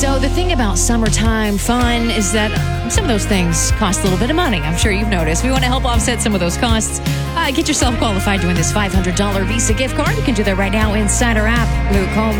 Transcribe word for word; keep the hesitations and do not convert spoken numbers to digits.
So the thing about summertime fun is that some of those things cost a little bit of money. I'm sure you've noticed. We want to help offset some of those costs. Uh, get yourself qualified to win this five hundred dollars Visa gift card. You can do that right now inside our app, Luke Combs.